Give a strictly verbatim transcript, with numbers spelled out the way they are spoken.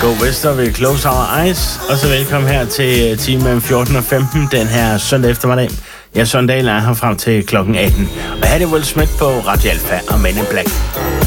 Go Wester ved Close Our Eyes. Og så velkommen her til time mellem fjorten og femten den her søndag eftermiddag. Jeg, Søren Dahl, er her frem til klokken atten. Og her er det Will Smith på Radio Alpha og Men in Black.